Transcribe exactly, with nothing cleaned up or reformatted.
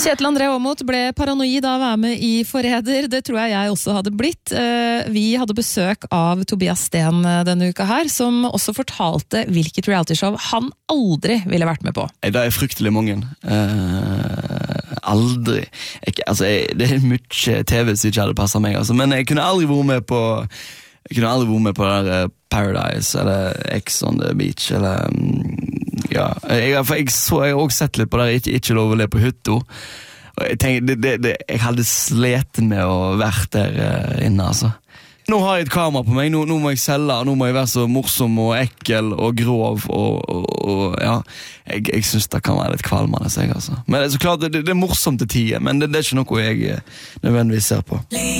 Kjetil André Aamodt ble paranoid av å være med i Forræder. Det tror jeg jeg også hadde blitt. Vi hadde besøk av Tobias Sten denne uka her, som også fortalte hvilket realityshow han aldri ville vært med på. Det er fryktelig mange. Uh, aldri. Jeg, altså, jeg, det er mye T V som ikke hadde passet meg, altså. Men jeg kunne aldri vært med på jeg kunne aldri vært med på der Paradise eller X on the Beach eller ja, jeg, jeg, så, jeg har også sett litt på der ikke, ikke lov å le på hytta og jeg tenker, det, det, det, jeg hadde slet med å være der uh, inne altså. Nå har jeg et kamera på meg, nå, nå må jeg selge nå må jeg være så morsom og ekkel og grov og, og, og ja, jeg, jeg synes det kan være litt kvalmende seg altså. Men det er så klart, det, det er morsomt til tiden, men det, det er ikke noe jeg nødvendigvis ser på.